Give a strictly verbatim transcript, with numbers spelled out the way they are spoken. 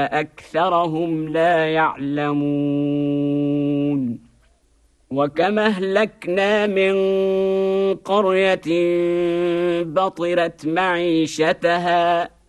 أكثرهم لا يعلمون وكم أهلكنا من قرية بطرت معيشتها